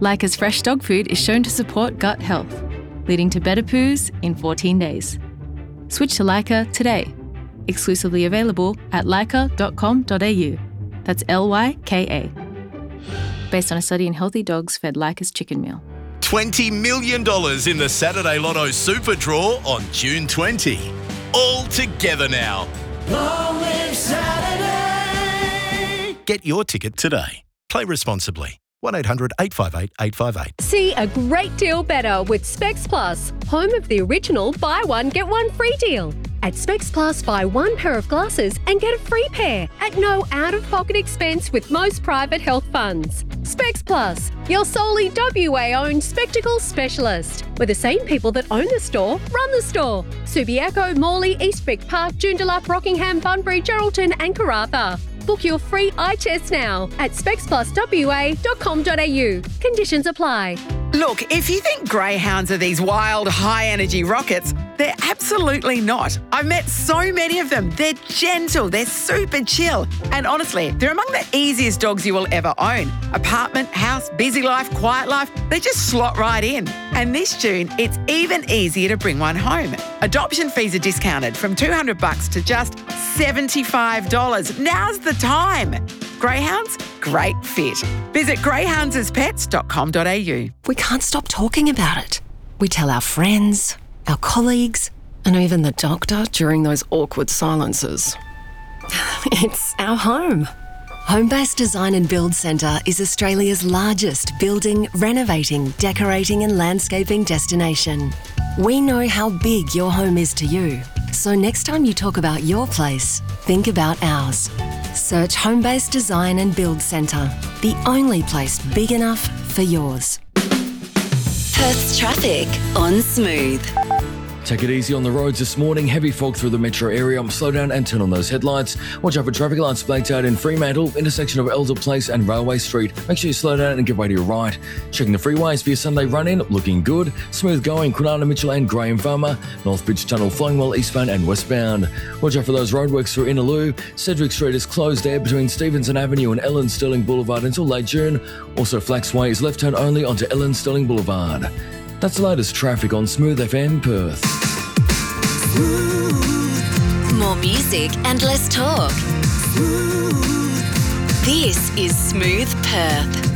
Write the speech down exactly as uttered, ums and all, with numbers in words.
Leica's fresh dog food is shown to support gut health, leading to better poos in fourteen days. Switch to Leica today. Exclusively available at leica dot com dot a u. That's L Y K A. Based on a study in healthy dogs fed Leica's chicken meal. twenty million dollars in the Saturday Lotto Super Draw on June twentieth. All together now. Long live Saturday! Get your ticket today. Play responsibly. one eight hundred eight five eight eight five eight. See a great deal better with Specs Plus, home of the original buy one, get one free deal. At Specs Plus, buy one pair of glasses and get a free pair at no out-of-pocket expense with most private health funds. Specs Plus, your solely W A-owned spectacle specialist, where the same people that own the store run the store. Subiaco, Morley, Eastwick Park, Joondalup, Rockingham, Bunbury, Geraldton and Karratha. Book your free eye test now at specs plus w a dot com dot a u. Conditions apply. Look, if you think greyhounds are these wild, high-energy rockets, they're absolutely not. I've met so many of them. They're gentle, they're super chill, and honestly, they're among the easiest dogs you will ever own. Apartment, house, busy life, quiet life, they just slot right in. And this June, it's even easier to bring one home. Adoption fees are discounted from two hundred bucks to just seventy-five dollars. Now's the time. Greyhounds, great fit. Visit greyhounds as pets dot com dot a u. We can't stop talking about it. We tell our friends, our colleagues, and even the doctor during those awkward silences. It's our home. Homebase Design and Build Centre is Australia's largest building, renovating, decorating and landscaping destination. We know how big your home is to you, so next time you talk about your place, think about ours. Search Homebase Design and Build Centre, the only place big enough for yours. Perth's traffic on Smooth. Take it easy on the roads this morning. Heavy fog through the metro area. Slow down and turn on those headlights. Watch out for traffic lights blanked out in Fremantle, intersection of Elder Place and Railway Street. Make sure you slow down and give way to your right. Checking the freeways for your Sunday run-in. Looking good. Smooth going. Kwinana Mitchell and Graham Farmer. North Bridge Tunnel flowing well eastbound and westbound. Watch out for those roadworks through Innaloo. Cedric Street is closed there between Stevenson Avenue and Ellen Sterling Boulevard until late June. Also, Flaxway is left turn only onto Ellen Sterling Boulevard. That's the latest traffic on Smooth F M Perth. More music and less talk. This is Smooth Perth.